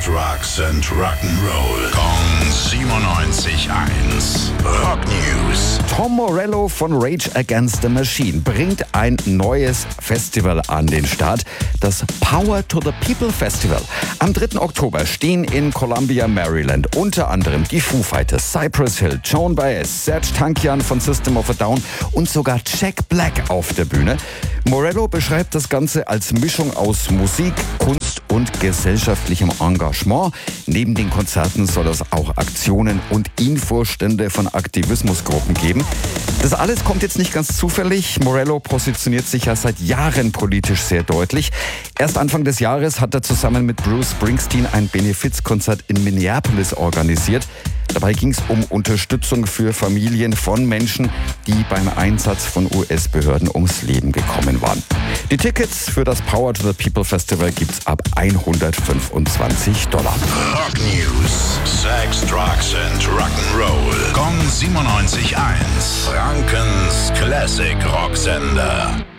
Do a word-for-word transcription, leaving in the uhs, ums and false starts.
Drugs and Rock'n'Roll. Kong siebenundneunzig Komma eins. Rock News. Tom Morello von Rage Against the Machine bringt ein neues Festival an den Start, das Power to the People Festival. Am dritten Oktober stehen in Columbia, Maryland unter anderem die Foo Fighters, Cypress Hill, Joan Baez, Serj Tankian von System of a Down und sogar Jack Black auf der Bühne. Morello beschreibt das Ganze als Mischung aus Musik, Kunst und gesellschaftlichem Engagement. Neben den Konzerten soll es auch Aktionen und Infostände von Aktivismusgruppen geben. Das alles kommt jetzt nicht ganz zufällig. Morello positioniert sich ja seit Jahren politisch sehr deutlich. Erst Anfang des Jahres hat er zusammen mit Bruce Springsteen ein Benefizkonzert in Minneapolis organisiert. Dabei ging es um Unterstützung für Familien von Menschen, die beim Einsatz von U S-Behörden ums Leben gekommen waren. Die Tickets für das Power to the People Festival gibt's ab hundertfünfundzwanzig Dollar. Rock News. Sex, Drugs and Rock'n'Roll. Kong siebenundneunzig Komma eins. Frankens Classic Rocksender.